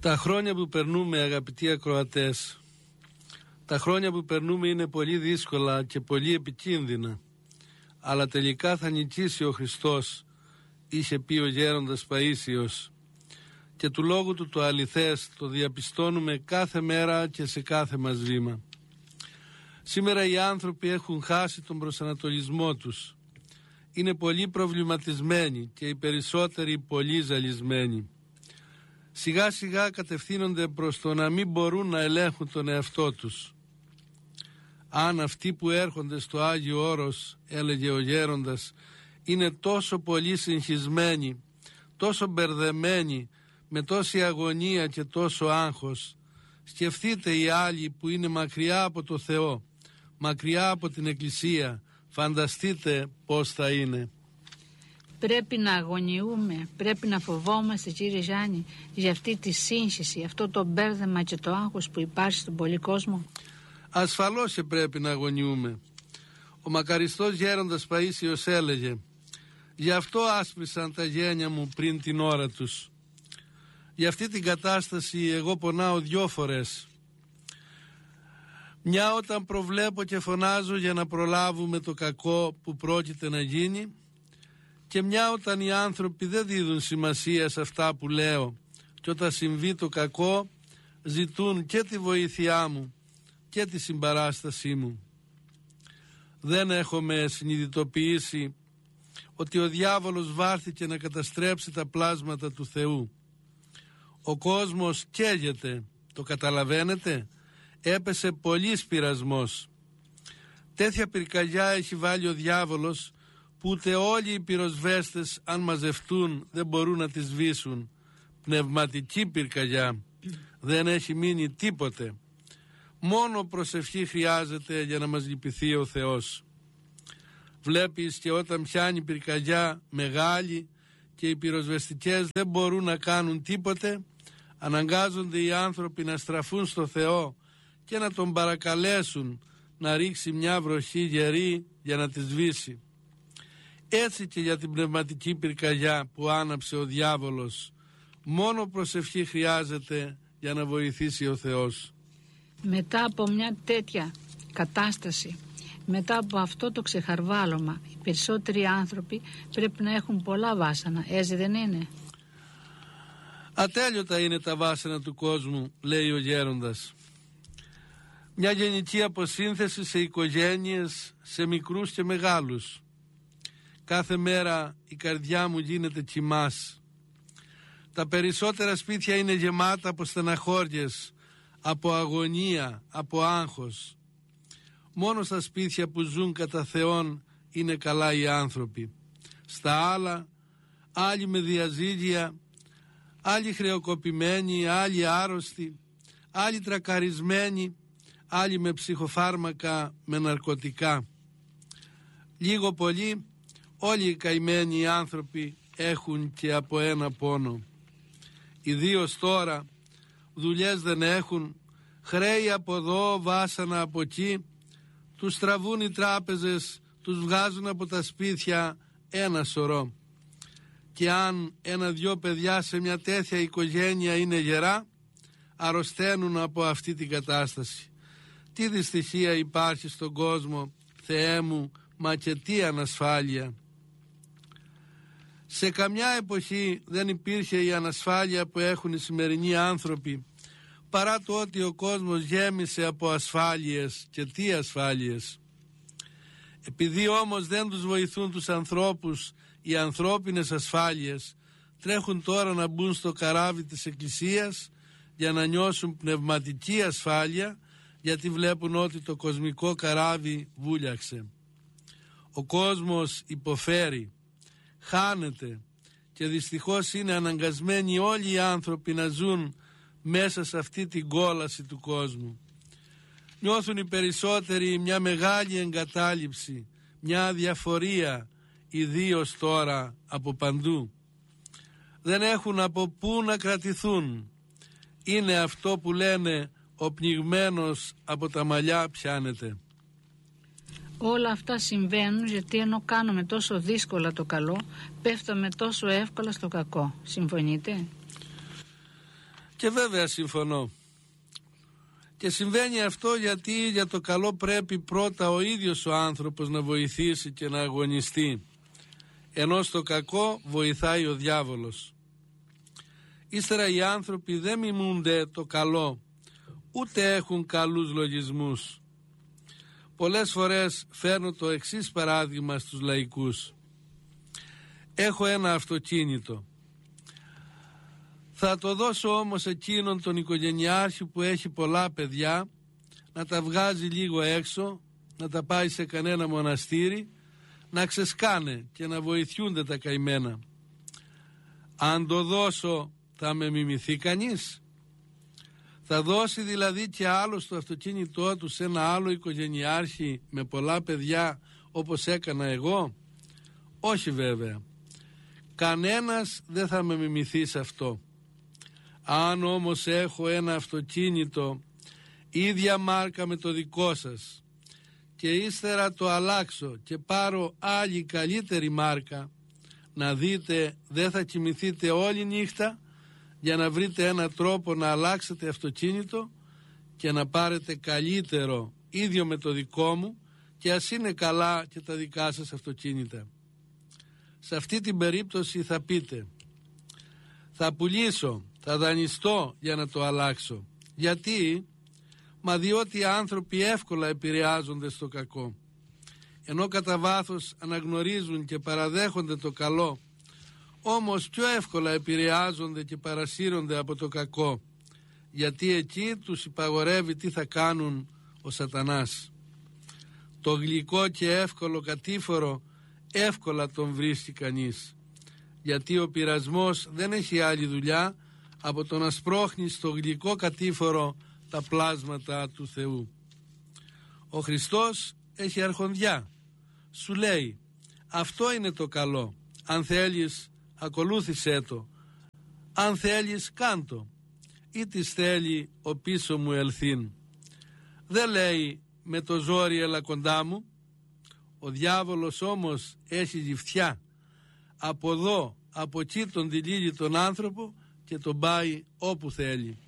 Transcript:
Τα χρόνια που περνούμε, αγαπητοί ακροατές, τα χρόνια που περνούμε είναι πολύ δύσκολα και πολύ επικίνδυνα, αλλά τελικά θα νικήσει ο Χριστός, είχε πει ο γέροντας Παΐσιος, και του λόγου του το αληθές το διαπιστώνουμε κάθε μέρα και σε κάθε μας βήμα. Σήμερα οι άνθρωποι έχουν χάσει τον προσανατολισμό τους. Είναι πολύ προβληματισμένοι και οι περισσότεροι πολύ ζαλισμένοι. Σιγά σιγά κατευθύνονται προς το να μην μπορούν να ελέγχουν τον εαυτό τους. Αν αυτοί που έρχονται στο Άγιο Όρος, έλεγε ο γέροντας, είναι τόσο πολύ συγχυσμένοι, τόσο μπερδεμένοι, με τόση αγωνία και τόσο άγχος, σκεφτείτε οι άλλοι που είναι μακριά από το Θεό, μακριά από την Εκκλησία, φανταστείτε πώς θα είναι. Πρέπει να αγωνιούμε, πρέπει να φοβόμαστε, κύριε Γιάννη, για αυτή τη σύγχυση, αυτό το μπέρδεμα και το άγχος που υπάρχει στον πολύ κόσμο. Ασφαλώς και πρέπει να αγωνιούμε. Ο μακαριστός γέροντας Παΐσιος έλεγε, γι' αυτό άσπρισαν τα γένια μου πριν την ώρα τους. Για αυτή την κατάσταση εγώ πονάω 2 φορές. Μια όταν προβλέπω και φωνάζω για να προλάβουμε το κακό που πρόκειται να γίνει, και μια όταν οι άνθρωποι δεν δίδουν σημασία σε αυτά που λέω και όταν συμβεί το κακό ζητούν και τη βοήθειά μου και τη συμπαράστασή μου. Δεν έχουμε συνειδητοποιήσει ότι ο διάβολος βάρθηκε να καταστρέψει τα πλάσματα του Θεού. Ο κόσμος καίγεται, το καταλαβαίνετε, έπεσε πολύς πειρασμός. Τέτοια πυρκαγιά έχει βάλει ο διάβολος που ούτε όλοι οι πυροσβέστες αν μαζευτούν δεν μπορούν να τη σβήσουν. Πνευματική πυρκαγιά, δεν έχει μείνει τίποτε. Μόνο προσευχή χρειάζεται για να μας λυπηθεί ο Θεός. Βλέπεις και όταν πιάνει πυρκαγιά μεγάλη και οι πυροσβεστικές δεν μπορούν να κάνουν τίποτε, αναγκάζονται οι άνθρωποι να στραφούν στο Θεό και να τον παρακαλέσουν να ρίξει μια βροχή γερή για να τη σβήσει. Έτσι και για την πνευματική πυρκαγιά που άναψε ο διάβολος, μόνο προσευχή χρειάζεται για να βοηθήσει ο Θεός. Μετά από μια τέτοια κατάσταση, μετά από αυτό το ξεχαρβάλωμα, οι περισσότεροι άνθρωποι πρέπει να έχουν πολλά βάσανα, έτσι δεν είναι? Ατέλειωτα είναι τα βάσανα του κόσμου, λέει ο γέροντας. Μια γενική αποσύνθεση σε οικογένειες, σε μικρούς και μεγάλους. Κάθε μέρα η καρδιά μου γίνεται κοιμάς. Τα περισσότερα σπίτια είναι γεμάτα από στεναχώριες, από αγωνία, από άγχος. Μόνο στα σπίτια που ζουν κατά Θεόν είναι καλά οι άνθρωποι. Στα άλλα, άλλοι με διαζύγια, άλλοι χρεοκοπημένοι, άλλοι άρρωστοι, άλλοι τρακαρισμένοι, άλλοι με ψυχοφάρμακα, με ναρκωτικά. Λίγο πολύ όλοι οι καημένοι άνθρωποι έχουν και από ένα πόνο. Ιδίως τώρα δουλειές δεν έχουν, χρέη από εδώ, βάσανα από εκεί, τους τραβούν οι τράπεζες, τους βγάζουν από τα σπίτια ένα σωρό. Και αν 1-2 παιδιά σε μια τέτοια οικογένεια είναι γερά, αρρωσταίνουν από αυτή την κατάσταση. Τι δυστυχία υπάρχει στον κόσμο, Θεέ μου, μα και τι ανασφάλεια. Σε καμιά εποχή δεν υπήρχε η ανασφάλεια που έχουν οι σημερινοί άνθρωποι, παρά το ότι ο κόσμος γέμισε από ασφάλειες, και τι ασφάλειες. Επειδή όμως δεν τους βοηθούν τους ανθρώπους οι ανθρώπινες ασφάλειες, τρέχουν τώρα να μπουν στο καράβι της Εκκλησίας για να νιώσουν πνευματική ασφάλεια, γιατί βλέπουν ότι το κοσμικό καράβι βούλιαξε. Ο κόσμος υποφέρει, χάνεται και δυστυχώς είναι αναγκασμένοι όλοι οι άνθρωποι να ζουν μέσα σε αυτή την κόλαση του κόσμου. Νιώθουν οι περισσότεροι μια μεγάλη εγκατάλειψη, μια αδιαφορία, ιδίως τώρα από παντού. Δεν έχουν από πού να κρατηθούν. Είναι αυτό που λένε ο πνιγμένος από τα μαλλιά πιάνεται. Όλα αυτά συμβαίνουν γιατί ενώ κάνουμε τόσο δύσκολα το καλό, πέφτουμε τόσο εύκολα στο κακό. Συμφωνείτε? Και βέβαια συμφωνώ. Και συμβαίνει αυτό γιατί για το καλό πρέπει πρώτα ο ίδιος ο άνθρωπος να βοηθήσει και να αγωνιστεί, ενώ στο κακό βοηθάει ο διάβολος. Ύστερα οι άνθρωποι δεν μιμούνται το καλό, ούτε έχουν καλούς λογισμούς. Πολλές φορές φέρνω το εξής παράδειγμα στους λαϊκούς. Έχω ένα αυτοκίνητο. Θα το δώσω όμως εκείνον τον οικογενειάρχη που έχει πολλά παιδιά, να τα βγάζει λίγο έξω, να τα πάει σε κανένα μοναστήρι, να ξεσκάνε και να βοηθιούνται τα καημένα. Αν το δώσω, θα με μιμηθεί κανείς? Θα δώσει δηλαδή και άλλο το αυτοκίνητό του σε ένα άλλο οικογενειάρχη με πολλά παιδιά όπως έκανα εγώ? Όχι βέβαια. Κανένας δεν θα με μιμηθεί σε αυτό. Αν όμως έχω ένα αυτοκίνητο ίδια μάρκα με το δικό σας και ύστερα το αλλάξω και πάρω άλλη καλύτερη μάρκα, να δείτε, δεν θα κοιμηθείτε όλη νύχτα για να βρείτε έναν τρόπο να αλλάξετε αυτοκίνητο και να πάρετε καλύτερο ίδιο με το δικό μου, και ας είναι καλά και τα δικά σας αυτοκίνητα. Σε αυτή την περίπτωση θα πείτε, θα πουλήσω, θα δανειστώ για να το αλλάξω. Γιατί? Μα διότι οι άνθρωποι εύκολα επηρεάζονται στο κακό, ενώ κατά βάθος αναγνωρίζουν και παραδέχονται το καλό, όμως πιο εύκολα επηρεάζονται και παρασύρονται από το κακό, γιατί εκεί τους υπαγορεύει τι θα κάνουν ο σατανάς. Το γλυκό και εύκολο κατήφορο εύκολα τον βρίσκει κανείς, γιατί ο πειρασμός δεν έχει άλλη δουλειά από το να σπρώχνει στο γλυκό κατήφορο τα πλάσματα του Θεού. Ο Χριστός έχει αρχονδιά. Σου λέει, αυτό είναι το καλό. Αν θέλεις, ακολούθησέ το. Αν θέλεις, κάντο. Ή της θέλει ο πίσω μου ελθύν. Δεν λέει με το ζόρι έλα κοντά μου. Ο διάβολος όμως έχει γυφτιά. Από εδώ, από εκεί τον τυλίγει τον άνθρωπο και τον πάει όπου θέλει.